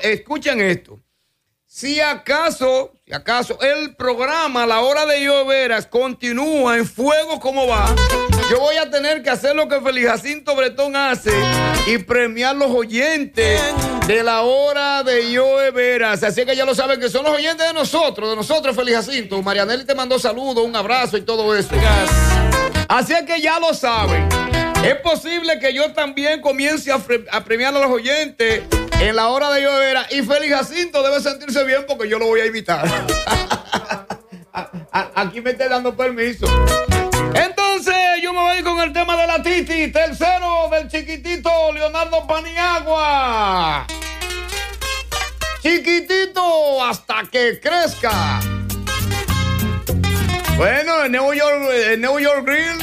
escuchen esto. Si acaso el programa La Hora de Joe Veras continúa en fuego como va, yo voy a tener que hacer lo que Félix Jacinto Bretón hace y premiar los oyentes de La Hora de Joe Veras. Así que ya lo saben que son los oyentes de nosotros, Félix Jacinto. Marianelli te mandó saludos, un abrazo y todo eso. Así que ya lo saben. Es posible que yo también comience a premiar a los oyentes en La Hora de Joe Veras. Y Félix Jacinto debe sentirse bien porque yo lo voy a invitar. Aquí me estoy dando permiso. Entonces yo me voy con el tema de la Titi. Tercero del chiquitito Leonardo Paniagua. Chiquitito hasta que crezca. Bueno, en New York Grill